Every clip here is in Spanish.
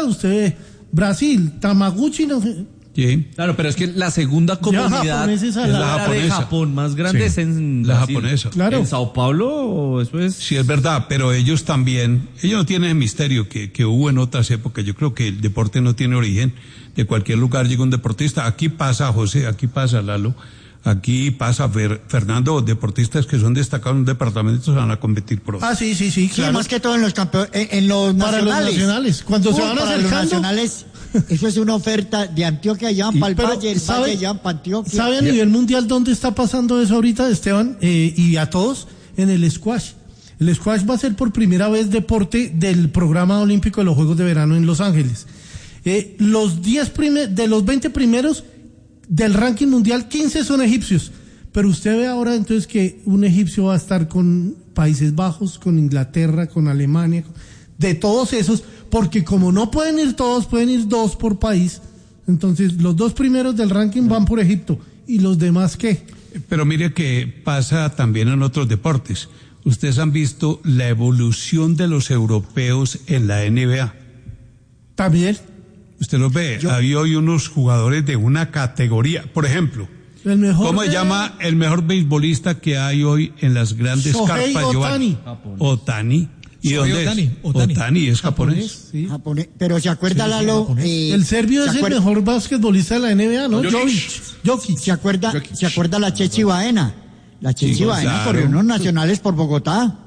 usted ve Brasil, Tamaguchi, no sé. Sí. Claro, pero es que la segunda comunidad es la japonesa. de Japón más grande es en la Brasil. japonesa. Claro. En Sao Paulo, eso es. Sí, es verdad, pero ellos no tienen el misterio que hubo en otras épocas. Yo creo que el deporte no tiene origen. De cualquier lugar llega un deportista. Aquí pasa José, aquí pasa Lalo, aquí pasa Fernando, deportistas que son destacados en un departamento se van a competir pro. Sí, Sí, claro. más que todo en los en los Para nacionales. los nacionales. Cuando se van para acercando. los nacionales, eso es una oferta de Antioquia, llevan para el Pero, Valle, el ¿sabe? Valle llevan para Antioquia. ¿Sabe a nivel mundial dónde está pasando eso ahorita, Esteban? Y a todos, en el squash. El squash va a ser por primera vez deporte del programa olímpico de los Juegos de Verano en Los Ángeles. Los 10 de los 20 primeros del ranking mundial, 15 son egipcios. Pero usted ve ahora entonces que un egipcio va a estar con Países Bajos, con Inglaterra, con Alemania, de todos esos, porque como no pueden ir todos, pueden ir 2 por país. Entonces los 2 primeros del ranking van por Egipto. ¿Y los demás qué? Pero mire que pasa también en otros deportes. Ustedes han visto la evolución de los europeos en la NBA. También. Usted los ve, había hoy unos jugadores de una categoría. Por ejemplo, El mejor ¿cómo se llama el mejor beisbolista que hay hoy en las grandes Shohei carpas? Ohtani. Otani. ¿Y Shohei dónde es? Otani. Es japonés. Sí. Japonés. Pero se acuerda, Lalo, El serbio es el mejor basquetbolista de la NBA, ¿no? Jokic. ¿Se acuerda la Chechi Baena? La Chechi Sí, Baena claro. corrió unos nacionales por Bogotá.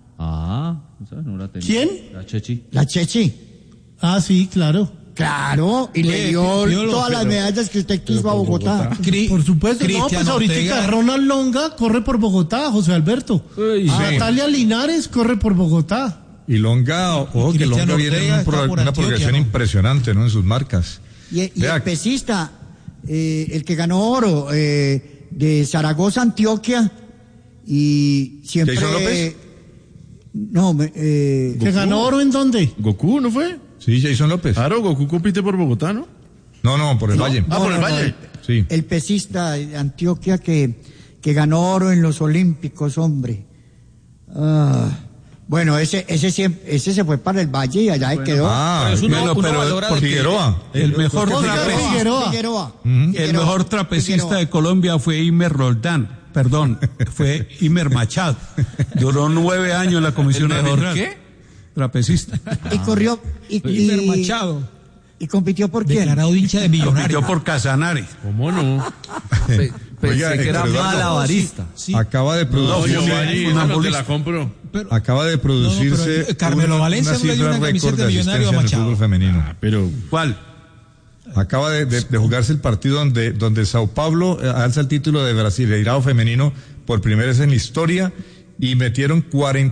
Esa no la tenía. ¿Quién? La Chechi. La Chechi. Sí, claro. Claro, y le dio todas las medallas que usted quiso a Bogotá. Por supuesto. No, Cristian pues ahorita Ortega. Ronald Longa corre por Bogotá, José Alberto. Natalia Linares corre por Bogotá. Y Longa, ojo, que Cristian Longa viene Ortega en está por una Antioquia, progresión ¿no? impresionante, ¿no? En sus marcas. Y Vea, el pesista, el que ganó oro, de Zaragoza, Antioquia, y siempre... ¿Jason López? No, ¿Que ganó oro en dónde? ¿Goku no fue? Sí, Jason López. Claro, Goku compite por Bogotá, ¿no? No, por el Valle. por el Valle. Sí. el pesista de Antioquia que ganó oro en los Olímpicos, hombre. Bueno, ese se fue para el Valle y allá quedó. Pero por Figueroa. el mejor Figueroa. el mejor trapecista de Colombia fue Imer Roldán. Perdón, fue Imer Machado. Duró 9 años en la comisión arbitral. ¿Qué? Trapecista. Y corrió. Iber Machado, ¿Y compitió por quién? declarado hincha de Millonarios. Yo por Casanare. ¿Cómo no? Pensé Oiga, que era Eduardo, malabarista. Sí. Acaba de No, producirse, Giovanni, no te la compro. acaba de producirse pero Carmelo Valencia no le dio una camiseta de Millonario a asistencia en el Machado. fútbol femenino. Pero ¿Cuál? Acaba de jugarse el partido donde Sao Paulo alza el título de Brasileirao femenino por primera vez en la historia y metieron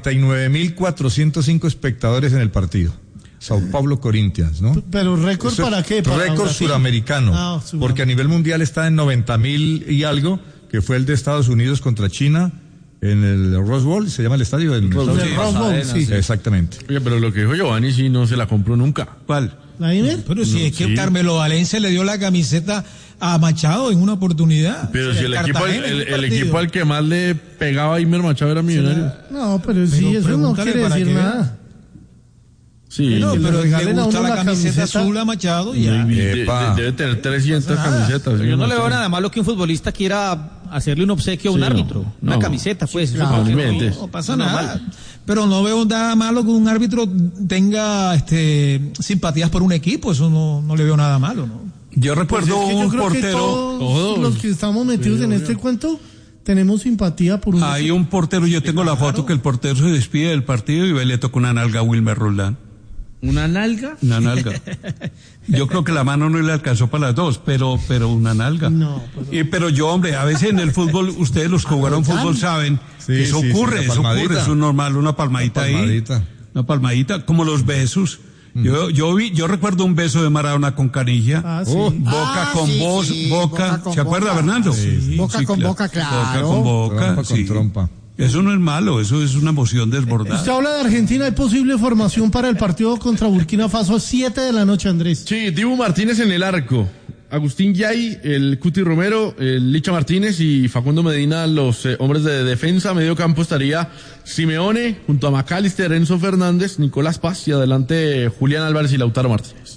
49.405 espectadores en el partido. Sao Paulo Corinthians, ¿no? Pero récord Eso es para qué? ¿Para récord Brasil? suramericano, Suramericano. porque a nivel mundial está en 90.000 y algo, que fue el de Estados Unidos contra China en el Rose Bowl, se llama el estadio del El Rose Bowl, sí. Exactamente. oye, pero lo que dijo Giovanni sí no se la compró nunca. ¿Cuál? ¿La Imer? Pero si es que sí. Carmelo Valencia le dio la camiseta a Machado en una oportunidad. Pero si el Cartagena en un el partido. equipo al que más le pegaba a Imer Machado era Millonario. No, pero sí, eso no pregúntale quiere para decir que vea. nada. Sí. No, que le pero le regalen a gusta uno la la camiseta camiseta. azul a Machado y ya. Epa. Debe tener 300 camisetas. Yo no le veo nada malo que un futbolista quiera hacerle un obsequio a un Sí, árbitro. no. Una camiseta, pues. eso claro, porque no inventes. No pasa nada. Pero no veo nada malo que un árbitro tenga simpatías por un equipo. Eso no le veo nada malo, ¿no? Yo recuerdo Pues es que yo un creo que portero. todos los que estamos metidos en este cuento tenemos simpatía por un... Hay un portero, yo tengo la foto que el portero se despide del partido y le toca una nalga a Wilmer Roldán. ¿Una nalga? Una nalga. Yo creo que la mano no le alcanzó para las dos, pero una nalga. No, pero yo, hombre, a veces en el fútbol, ustedes los que jugaron fútbol saben que eso sí, ocurre, la eso ocurre, palmadita. eso es normal, una palmadita ahí. Una palmadita, como los besos. Yo recuerdo un beso de Maradona con Canilla. Sí. Boca con sí, voz, sí, boca. con ¿Se acuerda, boca. Fernando? Boca con boca, claro. Boca con boca, Trompa con sí. trompa. Eso no es malo, eso es una emoción desbordada. Usted habla de Argentina, ¿hay posible formación para el partido contra Burkina Faso a 7 de la noche, Andrés? Sí, Dibu Martínez en el arco. Agustín Yay, el Cuti Romero, el Licha Martínez y Facundo Medina, los hombres de defensa. Medio campo estaría Simeone junto a McAllister, Enzo Fernández, Nicolás Paz y adelante Julián Álvarez y Lautaro Martínez.